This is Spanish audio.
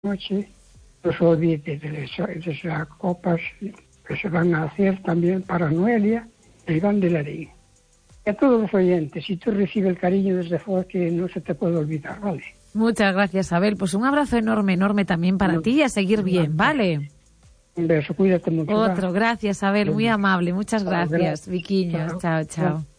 noche, no se olvide de esas copas que se van a hacer también para Noelia e Iván de Larín. Y a todos los oyentes, si tú recibes el cariño desde fuera, que no se te puede olvidar, ¿vale? Muchas gracias, Abel. Pues un abrazo enorme, enorme también para ti y a seguir bien, ¿vale? Un beso, cuídate mucho. Otro, gracias, Abel, muy amable. Muchas gracias, Viquiños. Chao, chao.